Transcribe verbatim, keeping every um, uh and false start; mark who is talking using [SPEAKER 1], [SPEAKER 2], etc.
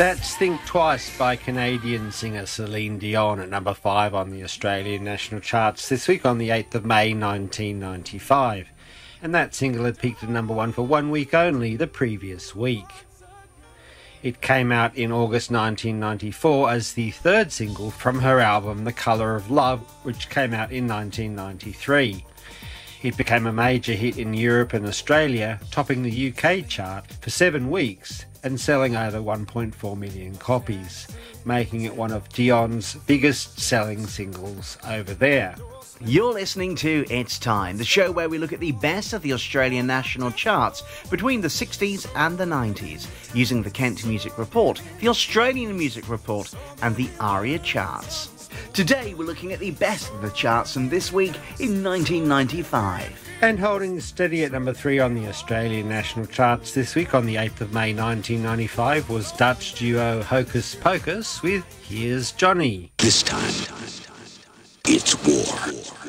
[SPEAKER 1] That's Think Twice by Canadian singer Celine Dion at number five on the Australian national charts this week on the eighth of May nineteen ninety-five. And that single had peaked at number one for one week only the previous week. It came out in August nineteen ninety-four as the third single from her album The Colour of Love, which came out in nineteen ninety-three. It became a major hit in Europe and Australia, topping the U K chart for seven weeks and selling over one point four million copies, making it one of Dion's biggest selling singles over there.
[SPEAKER 2] You're listening to It's Time, the show where we look at the best of the Australian national charts between the sixties and the nineties, using the Kent Music Report, the Australian Music Report and the ARIA charts. Today we're looking at the best of the charts from this week in nineteen ninety-five.
[SPEAKER 1] And holding steady at number three on the Australian national charts this week on the eighth of May nineteen ninety-five was Dutch duo Hocus Pocus with Here's Johnny.
[SPEAKER 3] This time, it's war.